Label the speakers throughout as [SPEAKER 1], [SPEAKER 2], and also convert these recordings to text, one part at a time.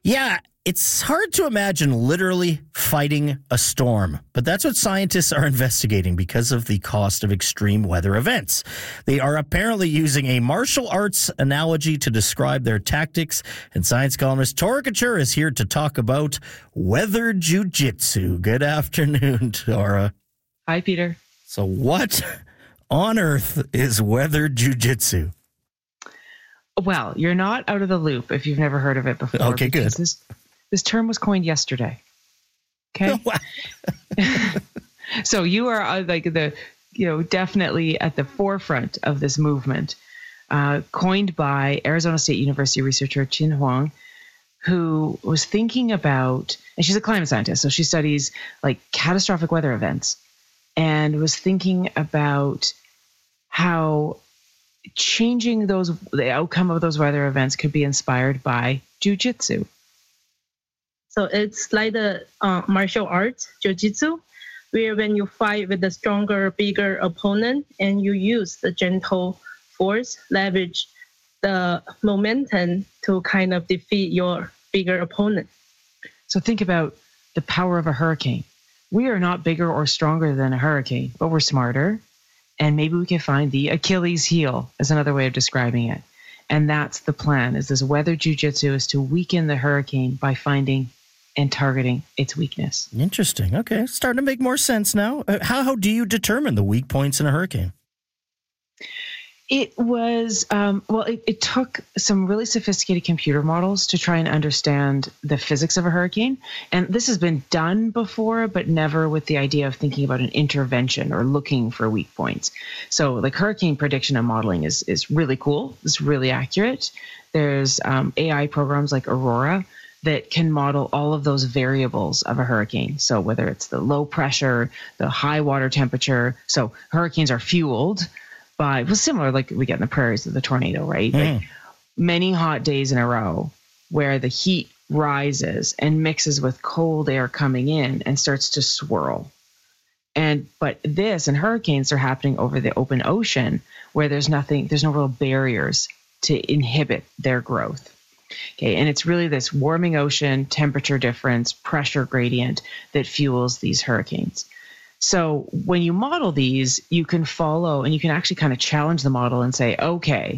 [SPEAKER 1] Yeah, it's hard to imagine literally fighting a storm, but that's what scientists are investigating because of the cost of extreme weather events. They are apparently using a martial arts analogy to describe their tactics, and science columnist Tora Kachur is here to talk about weather jujitsu. Good afternoon, Tora.
[SPEAKER 2] Hi, Peter.
[SPEAKER 1] So what on earth is weather jujitsu?
[SPEAKER 2] Well, you're not out of the loop if you've never heard of it before.
[SPEAKER 1] Okay, good.
[SPEAKER 2] This term was coined yesterday. Okay. So you are definitely at the forefront of this movement, coined by Arizona State University researcher Qin Huang, who was thinking about, and she's a climate scientist, so she studies like catastrophic weather events, and was thinking about how changing the outcome of those weather events could be inspired by jujitsu.
[SPEAKER 3] So it's like the martial arts, jiu-jitsu, where when you fight with a stronger, bigger opponent and you use the gentle force, leverage the momentum to kind of defeat your bigger opponent.
[SPEAKER 2] So think about the power of a hurricane. We are not bigger or stronger than a hurricane, but we're smarter. And maybe we can find the Achilles heel as another way of describing it. And that's the plan, is this weather jujitsu is to weaken the hurricane by finding and targeting its weakness.
[SPEAKER 1] Interesting. Okay. Starting to make more sense now. How do you determine the weak points in a hurricane?
[SPEAKER 2] It was, it took some really sophisticated computer models to try and understand the physics of a hurricane. And this has been done before, but never with the idea of thinking about an intervention or looking for weak points. So like hurricane prediction and modeling is really cool. It's really accurate. There's AI programs like Aurora that can model all of those variables of a hurricane. So whether it's the low pressure, the high water temperature. So hurricanes are fueled by, similar like we get in the prairies of the tornado, right? Like many hot days in a row where the heat rises and mixes with cold air coming in and starts to swirl. But this and hurricanes are happening over the open ocean where there's no real barriers to inhibit their growth. Okay, and it's really this warming ocean, temperature difference, pressure gradient that fuels these hurricanes. So when you model these, you can follow and you can actually kind of challenge the model and say, okay,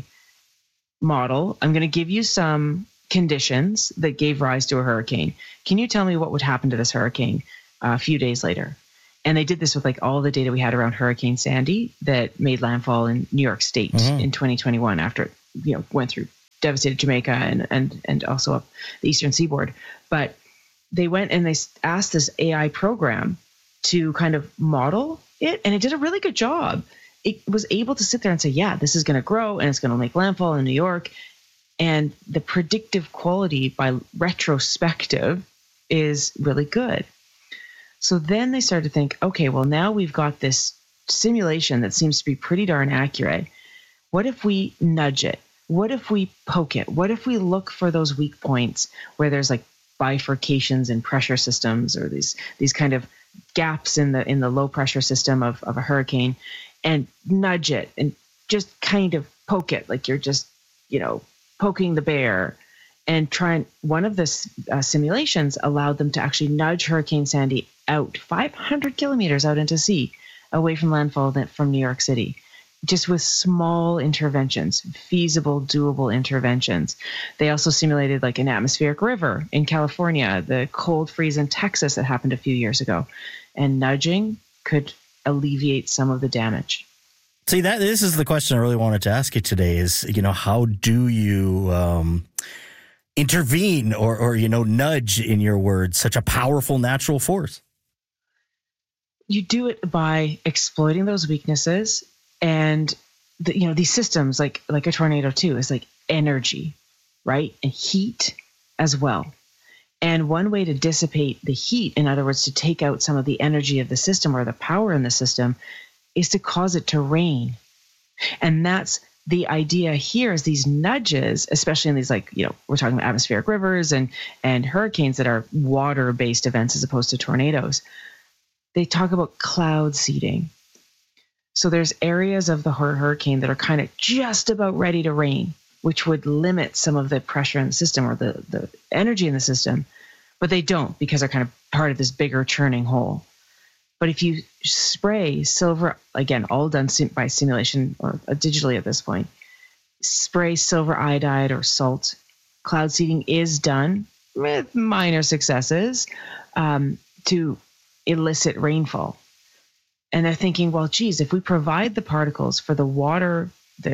[SPEAKER 2] model, I'm going to give you some conditions that gave rise to a hurricane. Can you tell me what would happen to this hurricane a few days later? And they did this with like all the data we had around Hurricane Sandy that made landfall in New York State in 2021 after it went through devastated Jamaica and also up the eastern seaboard. But they went and they asked this AI program to kind of model it, and it did a really good job. It was able to sit there and say, yeah, this is going to grow and it's going to make landfall in New York. And the predictive quality by retrospective is really good. So then they started to think, okay, well, now we've got this simulation that seems to be pretty darn accurate. What if we nudge it? What if we poke it? What if we look for those weak points where there's like bifurcations in pressure systems or these kind of gaps in the low pressure system of a hurricane, and nudge it and just kind of poke it like you're just, poking the bear, and one of the simulations allowed them to actually nudge Hurricane Sandy out 500 kilometers out into sea away from landfall from New York City. Just with small interventions, feasible, doable interventions. They also simulated like an atmospheric river in California, the cold freeze in Texas that happened a few years ago. And nudging could alleviate some of the damage.
[SPEAKER 1] See, this is the question I really wanted to ask you today is, how do you intervene or nudge, in your words, such a powerful natural force?
[SPEAKER 2] You do it by exploiting those weaknesses. And these systems, like a tornado too, is like energy, right? And heat as well. And one way to dissipate the heat, in other words, to take out some of the energy of the system or the power in the system, is to cause it to rain. And that's the idea here, is these nudges, especially in these we're talking about atmospheric rivers and hurricanes that are water-based events as opposed to tornadoes. They talk about cloud seeding. So there's areas of the hurricane that are kind of just about ready to rain. which would limit some of the pressure in the system or the energy in the system, but they don't because they're kind of part of this bigger churning whole. But if you spray silver, again, all done by simulation or digitally at this point, spray silver iodide or salt, cloud seeding is done with minor successes to elicit rainfall. And they're thinking, well, geez, if we provide the particles for the water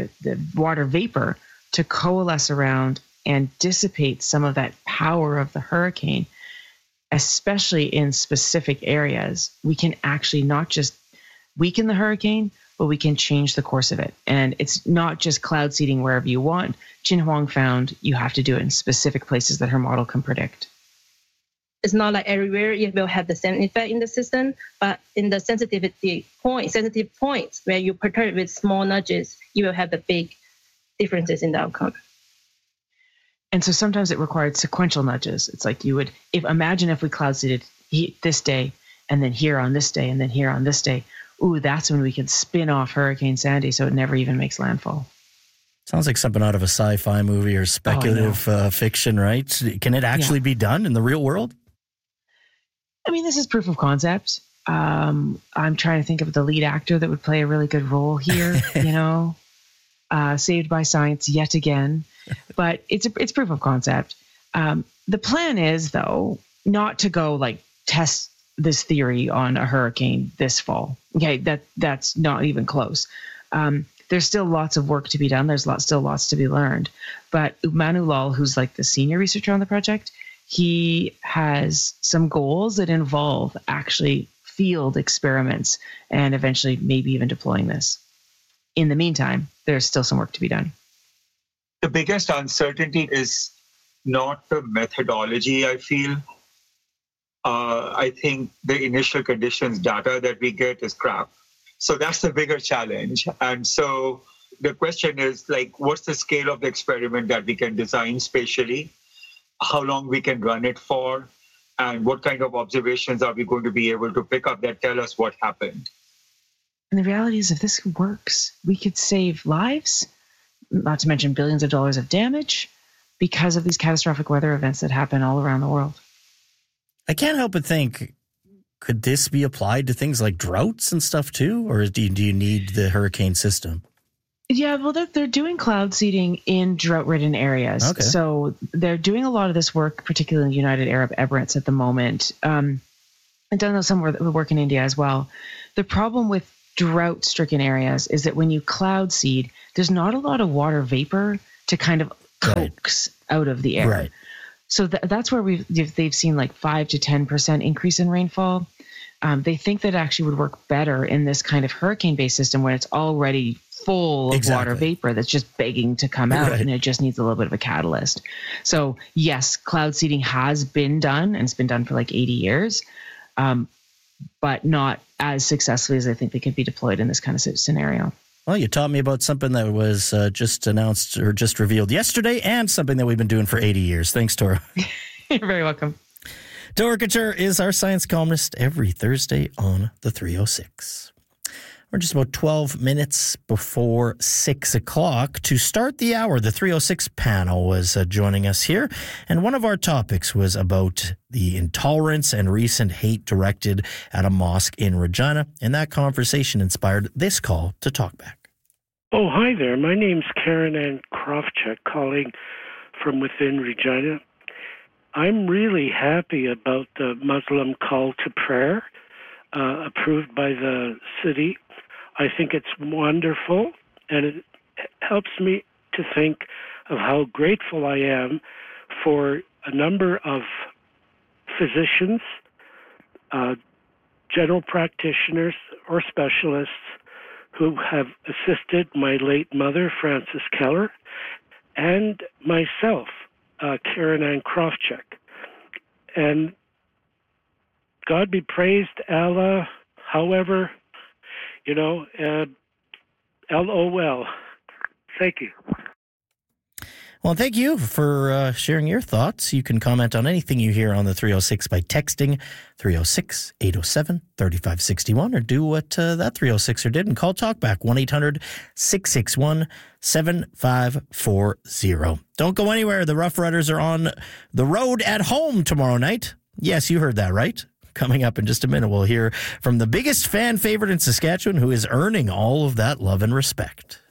[SPEAKER 2] vapor to coalesce around and dissipate some of that power of the hurricane, especially in specific areas, we can actually not just weaken the hurricane, but we can change the course of it. And it's not just cloud seeding wherever you want. Jin Huang found you have to do it in specific places that her model can predict.
[SPEAKER 3] It's not like everywhere it will have the same effect in the system, but in the sensitive points where you perturb with small nudges, you will have the big differences in the outcome.
[SPEAKER 2] And so sometimes it required sequential nudges. It's like imagine if we cloud seeded this day, and then here on this day, and then here on this day. Ooh, that's when we can spin off Hurricane Sandy so it never even makes landfall.
[SPEAKER 1] Sounds like something out of a sci-fi movie or speculative fiction, right? Can it actually be done in the real world?
[SPEAKER 2] I mean, this is proof of concept. I'm trying to think of the lead actor that would play a really good role here, Saved by Science yet again. But it's proof of concept. The plan is, though, not to go test this theory on a hurricane this fall. Okay, that's not even close. There's still lots of work to be done. There's still lots to be learned. But Manu Lal, who's the senior researcher on the project, he has some goals that involve actually field experiments and eventually maybe even deploying this. In the meantime, there's still some work to be done.
[SPEAKER 4] The biggest uncertainty is not the methodology, I feel. I think the initial conditions data that we get is crap. So that's the bigger challenge. And so the question is, what's the scale of the experiment that we can design spatially? How long we can run it for? And what kind of observations are we going to be able to pick up that tell us what happened?
[SPEAKER 2] And the reality is, if this works, we could save lives, not to mention billions of dollars of damage, because of these catastrophic weather events that happen all around the world.
[SPEAKER 1] I can't help but think, could this be applied to things like droughts and stuff too? Or do you need the hurricane system?
[SPEAKER 2] Yeah, well, they're doing cloud seeding in drought-ridden areas.
[SPEAKER 1] Okay.
[SPEAKER 2] So they're doing a lot of this work, particularly in the United Arab Emirates at the moment. I don't know some work in India as well. The problem with drought-stricken areas is that when you cloud seed, there's not a lot of water vapor to kind of coax out of the air.
[SPEAKER 1] Right.
[SPEAKER 2] So that's where they've seen 5 to 10% increase in rainfall. They think that actually would work better in this kind of hurricane-based system when it's already full of water vapor that's just begging to come out, and it just needs a little bit of a catalyst. So yes, cloud seeding has been done, and it's been done for 80 years, but not as successfully as I think they could be deployed in this kind of scenario.
[SPEAKER 1] Well, you taught me about something that was just announced or just revealed yesterday, and something that we've been doing for 80 years. Thanks, Tora.
[SPEAKER 2] You're very welcome.
[SPEAKER 1] Tora Couture is our science columnist every Thursday on the 306. We're just about 12 minutes before 6 o'clock. To start the hour, the 306 panel was joining us here, and one of our topics was about the intolerance and recent hate directed at a mosque in Regina, and that conversation inspired this call to Talkback.
[SPEAKER 5] Oh, hi there. My name's Karen Ann Krofchuk, calling from within Regina. I'm really happy about the Muslim call to prayer approved by the city. I think it's wonderful, and it helps me to think of how grateful I am for a number of physicians, general practitioners, or specialists who have assisted my late mother, Frances Keller, and myself, Karen Ann Krofchuk. And God be praised, Allah, however, LOL. Thank you.
[SPEAKER 1] Well, thank you for sharing your thoughts. You can comment on anything you hear on the 306 by texting 306-807-3561 or do what that 306er did and call Talkback 1-800-661-3739. 7540. Don't go anywhere. The Rough Riders are on the road at home tomorrow night. Yes, you heard that right. Coming up in just a minute, we'll hear from the biggest fan favorite in Saskatchewan who is earning all of that love and respect.